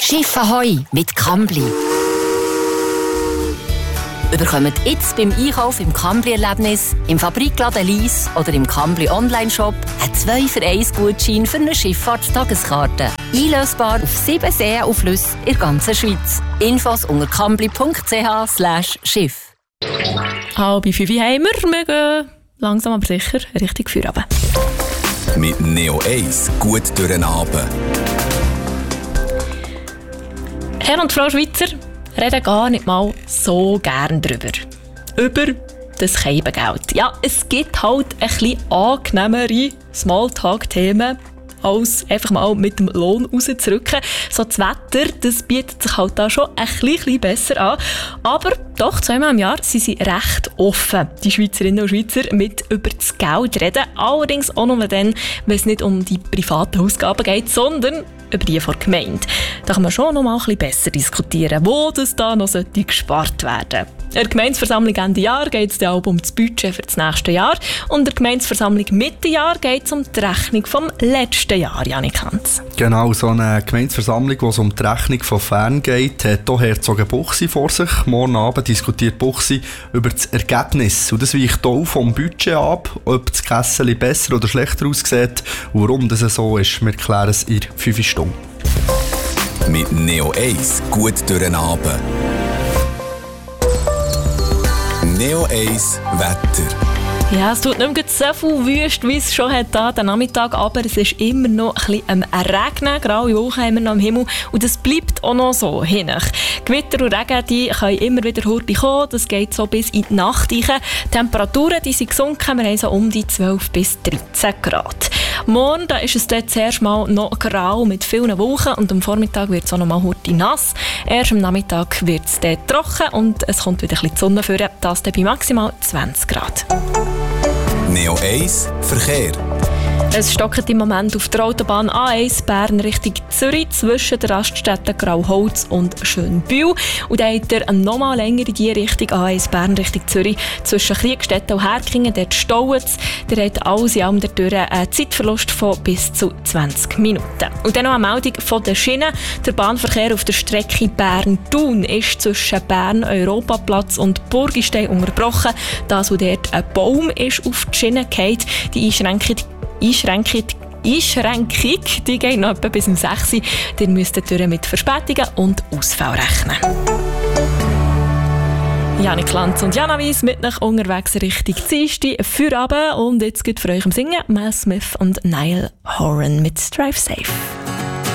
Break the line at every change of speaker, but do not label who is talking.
Schiff Ahoi mit Kambly. Bekommt jetzt beim Einkauf im Kambly-Erlebnis, im Fabrikladen Lies oder im Kambly Online-Shop einen 2-für-1-Gutschein für eine Schifffahrt-Tageskarte. Einlösbar auf 7 Seen und Flüsse in der ganzen Schweiz. Infos unter kambly.ch/Schiff.
Halb 5 haben wir gehen langsam aber sicher Richtung Feierabend.
Mit Neo Ace gut durch den Abend.
Herr und Frau Schweizer reden gar nicht mal so gern drüber. Über das Keibengeld. Ja, es gibt halt ein bisschen angenehmere Smalltalk-Themen, als einfach mal mit dem Lohn rauszurücken. So das Wetter, das bietet sich halt da schon ein bisschen besser an. Aber doch, 2-mal im Jahr sind sie recht offen, die Schweizerinnen und Schweizer, mit über das Geld reden. Allerdings auch nur dann, wenn es nicht um die privaten Ausgaben geht, sondern über die von der Gemeinde. Da kann man schon noch mal ein bisschen besser diskutieren, wo das da noch gespart werden sollte. In der Gemeindeversammlung Ende Jahr geht es auch um das Budget für das nächste Jahr. Und in der Gemeindeversammlung Mitte Jahr geht es um die Rechnung vom letzten Jahr, Janik Hans.
Genau, so eine Gemeindeversammlung, wo es um die Rechnung von Fern geht, hat hier Herzogenbuchsee vor sich. Morgen Abend diskutiert Buchsee über das Ergebnis. Und das weicht auch vom Budget ab, ob das Kessel besser oder schlechter aussieht und warum das so ist. Wir klären es in 5 Stunden.
Mit Neo Ace gut durch den Abend. Neo Ace Wetter.
Ja, es tut nicht mehr so viel wüst, wie es schon hat den Nachmittag, aber es ist immer noch ein bisschen Regnen. Graue Wolken haben wir noch am Himmel und das bleibt auch noch so hinein. Gewitter und Regen, die können immer wieder hurtig kommen. Das geht so bis in die Nacht rein. Die Temperaturen, die sind gesunken. Wir haben so um die 12 bis 13 Grad. Morgen da ist es dort zuerst mal noch grau mit vielen Wolken und am Vormittag wird es auch noch mal hurtig nass. Erst am Nachmittag wird es dort trocken und es kommt wieder ein bisschen die Sonne vor. Das dann bei maximal 20 Grad.
Neo Ace Verkehr.
Es stockt im Moment auf der Autobahn A1 Bern Richtung Zürich zwischen den Raststätten Grauholz und Schönbühl. Und dann habt ihr nochmal länger in die Richtung A1 Bern Richtung Zürich zwischen Kriegstetten und Herkingen. Dort staut es. Ihr habt alles in allem dadurch einen Zeitverlust von bis zu 20 Minuten. Und dann noch eine Meldung von der Schiene. Der Bahnverkehr auf der Strecke Bern-Thun ist zwischen Bern-Europaplatz und Burgistein unterbrochen. Das, wo dort ein Baum ist auf die Schiene gefallen. Die Einschränkung, die geht noch etwa bis um 6 Uhr. Ihr müsst durch mit Verspätungen und Ausfall rechnen. Janik Lanz und Jana Weiss mit euch unterwegs Richtung Dienstag für Abend. Und jetzt geht für euch im Singen Mel Smith und Niall Horan mit Drive Safe.